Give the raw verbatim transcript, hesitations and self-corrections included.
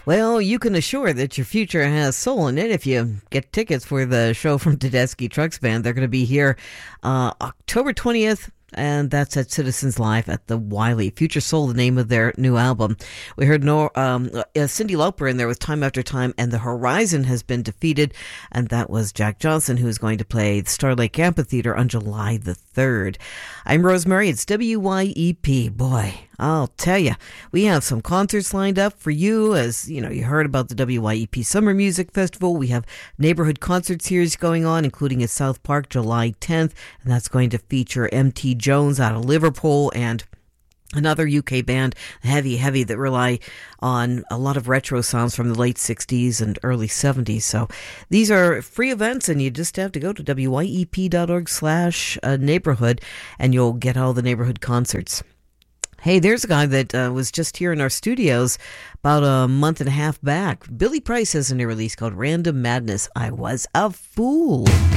Well, you can assure that your future has soul in it if you get tickets for the show from Tedeschi Trucks Band. They're going to be here uh, October twentieth. And that's at Citizens Live at the Wiley. Future Soul, the name of their new album. We heard no, um, uh, Cyndi Lauper in there with Time After Time, and The Horizon Has Been Defeated. And that was Jack Johnson, who's going to play the Star Lake Amphitheater on July the third. I'm Rosemary. It's W Y E P. Boy, I'll tell you, we have some concerts lined up for you. As you know, you heard about the W Y E P Summer Music Festival. We have neighborhood concert series going on, including at South Park July tenth, and that's going to feature M T Jones out of Liverpool and another U K band, Heavy Heavy, that rely on a lot of retro sounds from the late sixties and early seventies. So these are free events, and you just have to go to W Y E P dot org slash neighborhood, and you'll get all the neighborhood concerts. Hey, there's a guy that uh, was just here in our studios about a month and a half back. Billy Price has a new release called Random Madness. I Was a Fool.